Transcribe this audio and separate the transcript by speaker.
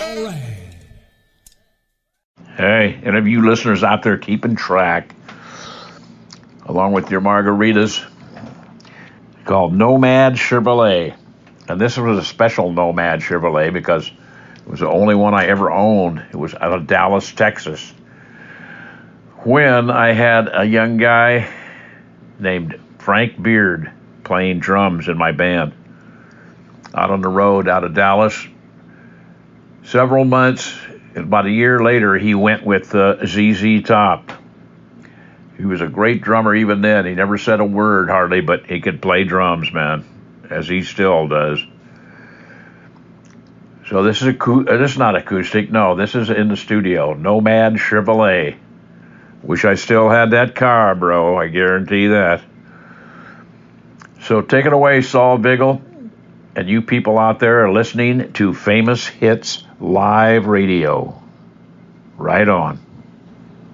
Speaker 1: Hey, any of you listeners out there keeping track, along with your margaritas, called Nomad Chevrolet. And this was a special Nomad Chevrolet because it was the only one I ever owned. It was out of Dallas, Texas. When I had a young guy named Frank Beard playing drums in my band out on the road out of Dallas. Several months, about a year later, he went with ZZ Top. He was a great drummer even then. He never said a word hardly, but he could play drums, man, as he still does. So this is not acoustic. No, this is in the studio. Nomad Chevrolet. Wish I still had that car, bro. I guarantee that. So take it away, Saul Vigil. And you people out there are listening to Famous Hits Live Radio. Right on.